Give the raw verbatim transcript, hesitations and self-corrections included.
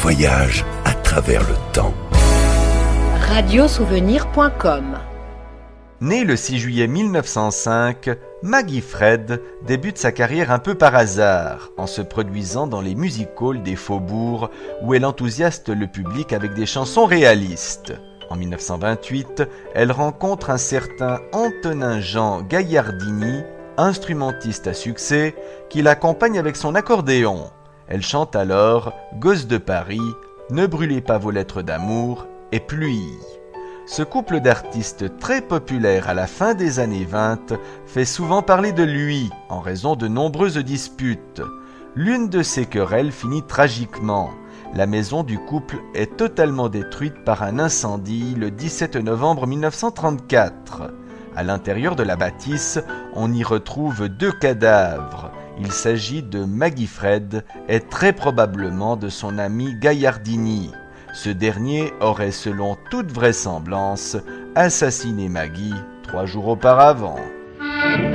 voyage à travers le temps. radiosouvenir point com. Née le six juillet mille neuf cent cinq, Maggie Fred débute sa carrière un peu par hasard, en se produisant dans les music-halls des faubourgs où elle enthousiaste le public avec des chansons réalistes. En mille neuf cent vingt-huit, elle rencontre un certain Antonin-Jean Gaillardini, instrumentiste à succès, qui l'accompagne avec son accordéon. Elle chante alors « Gosse de Paris »,« Ne brûlez pas vos lettres d'amour » et « Pluie ». Ce couple d'artistes très populaire à la fin des années vingt fait souvent parler de lui en raison de nombreuses disputes. L'une de ces querelles finit tragiquement. La maison du couple est totalement détruite par un incendie le dix-sept novembre mille neuf cent trente-quatre. À l'intérieur de la bâtisse, on y retrouve deux cadavres. Il s'agit de Maggie Fred et très probablement de son ami Gaillardini. Ce dernier aurait, selon toute vraisemblance, assassiné Maggie trois jours auparavant.